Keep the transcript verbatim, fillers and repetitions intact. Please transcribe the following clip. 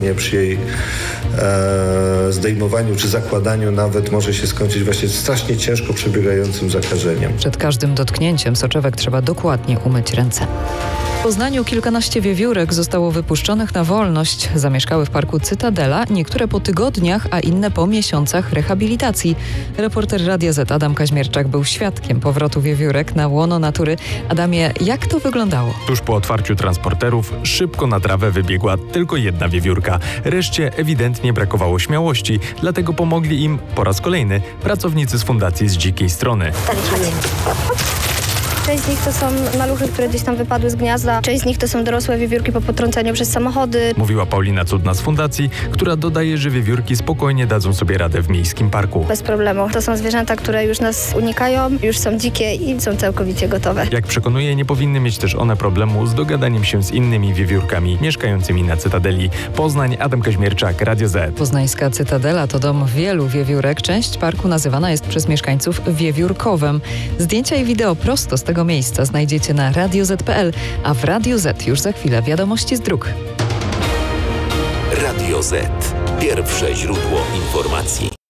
Przy jej e, zdejmowaniu czy zakładaniu nawet może się skończyć właśnie strasznie ciężko przebiegającym zakażeniem. Przed każdym dotknięciem soczewek trzeba dokładnie umyć ręce. W Poznaniu kilkanaście wiewiórek zostało wypuszczonych na wolność. Zamieszkały w parku Cytadela, niektóre po tygodniach, a inne po miesiącach rehabilitacji. Reporter Radia Z Adam Kaźmierczak był świadkiem powrotu wiewiórek na łono natury. Adamie, jak to wyglądało? Tuż po otwarciu transporterów szybko na trawę wybiegła tylko jedna wiewiórka. Reszcie ewidentnie brakowało śmiałości, dlatego pomogli im po raz kolejny pracownicy z Fundacji Z Dzikiej Strony. Część z nich to są maluchy, które gdzieś tam wypadły z gniazda. Część z nich to są dorosłe wiewiórki po potrąceniu przez samochody. Mówiła Paulina Cudna z Fundacji, która dodaje, że wiewiórki spokojnie dadzą sobie radę w miejskim parku. Bez problemu. To są zwierzęta, które już nas unikają, już są dzikie i są całkowicie gotowe. Jak przekonuje, nie powinny mieć też one problemu z dogadaniem się z innymi wiewiórkami mieszkającymi na Cytadeli. Poznań, Adam Kaźmierczak, Radio Z. Poznańska Cytadela to dom wielu wiewiórek. Część parku nazywana jest przez mieszkańców wiewiórkowem. Zdjęcia i wideo prosto z tego miejsca znajdziecie na radio zet kropka pe el, a w Radiu Z już za chwilę wiadomości z dróg. Radio Z. Pierwsze źródło informacji.